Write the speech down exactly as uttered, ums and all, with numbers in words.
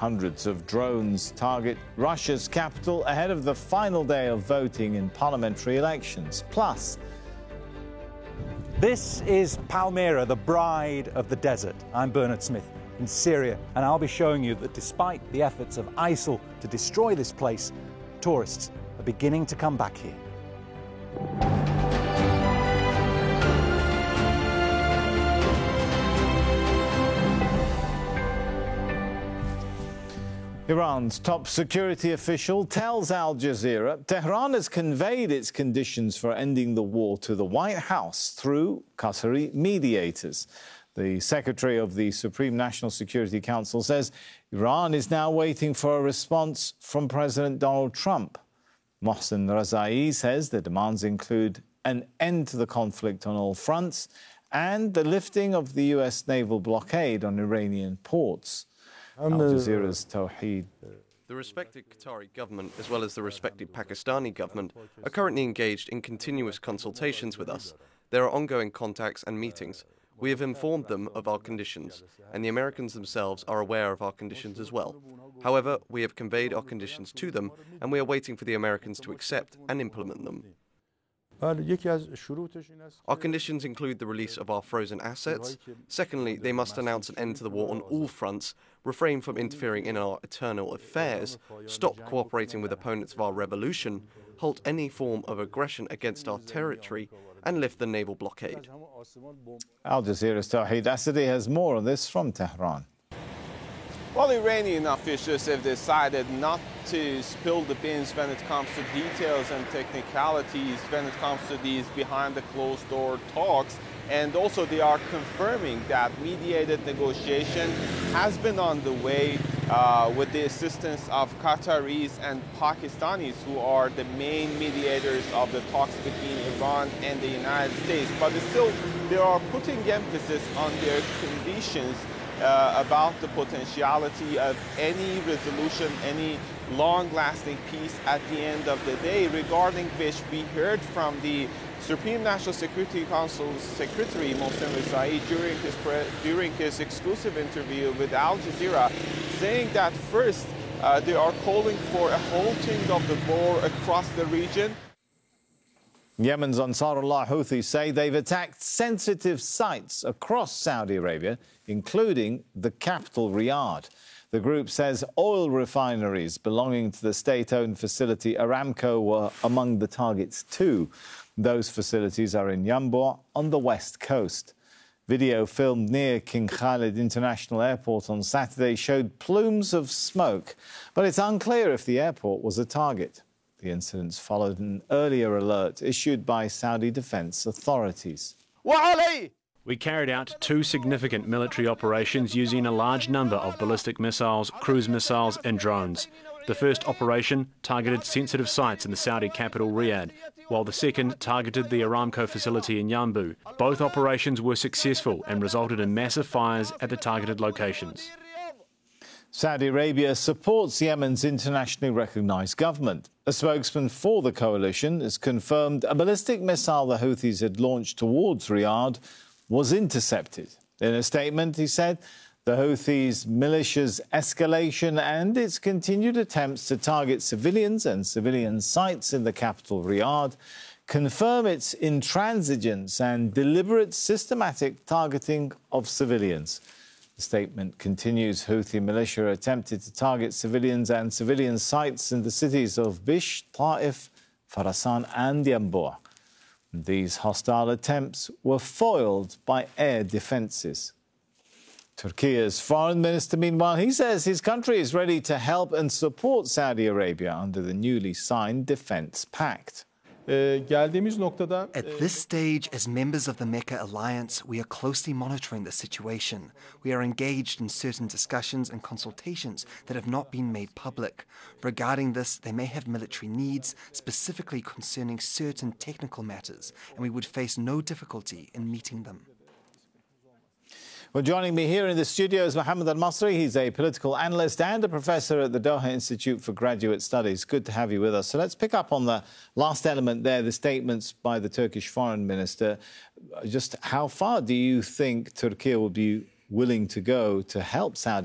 Hundreds of drones target Russia's capital ahead of the final day of voting in parliamentary elections. Plus, this is Palmyra, the bride of the desert. I'm Bernard Smith in Syria, and I'll be showing you that despite the efforts of ISIL to destroy this place, tourists are beginning to come back here. Iran's top security official tells Al Jazeera Tehran has conveyed its conditions for ending the war to the White House through Qatari mediators. The Secretary of the Supreme National Security Council says Iran is now waiting for a response from President Donald Trump. Mohsen Razai says the demands include an end to the conflict on all fronts and the lifting of the U S naval blockade on Iranian ports. Al Jazeera's Tawheed. The respected Qatari government, as well as the respected Pakistani government, are currently engaged in continuous consultations with us. There are ongoing contacts and meetings. We have informed them of our conditions, and the Americans themselves are aware of our conditions as well. However, we have conveyed our conditions to them, and we are waiting for the Americans to accept and implement them. Our conditions include the release of our frozen assets. Secondly, they must announce an end to the war on all fronts, refrain from interfering in our internal affairs, stop cooperating with opponents of our revolution, halt any form of aggression against our territory, and lift the naval blockade. Al Jazeera's Tawheed Asadi has more on this from Tehran. Well, Iranian officials have decided not to spill the beans when it comes to details and technicalities, when it comes to these behind the closed door talks. And also they are confirming that mediated negotiation has been on the way uh, with the assistance of Qataris and Pakistanis, who are the main mediators of the talks between Iran and the United States. But still, they are putting emphasis on their conditions Uh, about the potentiality of any resolution, any long-lasting peace at the end of the day, regarding which we heard from the Supreme National Security Council's Secretary Mohsen Razai during his, during his exclusive interview with Al Jazeera, saying that first uh, they are calling for a halting of the war across the region. Yemen's Ansarullah Houthis say they've attacked sensitive sites across Saudi Arabia, including the capital, Riyadh. The group says oil refineries belonging to the state-owned facility Aramco were among the targets too. Those facilities are in Yanbu on the west coast. Video filmed near King Khalid International Airport on Saturday showed plumes of smoke, but it's unclear if the airport was a target. The incidents followed an earlier alert issued by Saudi defense authorities. We carried out two significant military operations using a large number of ballistic missiles, cruise missiles and drones. The first operation targeted sensitive sites in the Saudi capital Riyadh, while the second targeted the Aramco facility in Yanbu. Both operations were successful and resulted in massive fires at the targeted locations. Saudi Arabia supports Yemen's internationally recognized government. A spokesman for the coalition has confirmed a ballistic missile the Houthis had launched towards Riyadh was intercepted. In a statement, he said the Houthis' militia's escalation and its continued attempts to target civilians and civilian sites in the capital, Riyadh, confirm its intransigence and deliberate systematic targeting of civilians. The statement continues Houthi militia attempted to target civilians and civilian sites in the cities of Bish, Ta'if, Farasan and Yanbu. These hostile attempts were foiled by air defences. Turkey's foreign minister, meanwhile, he says his country is ready to help and support Saudi Arabia under the newly signed defence pact. At this stage, as members of the Mecca Alliance, we are closely monitoring the situation. We are engaged in certain discussions and consultations that have not been made public. Regarding this, they may have military needs, specifically concerning certain technical matters, and we would face no difficulty in meeting them. Well, joining me here in the studio is Mohammed Al-Masri. He's a political analyst and a professor at the Doha Institute for Graduate Studies. Good to have you with us. So let's pick up on the last element there, the statements by the Turkish foreign minister. Just how far do you think Turkey will be willing to go to help Saudi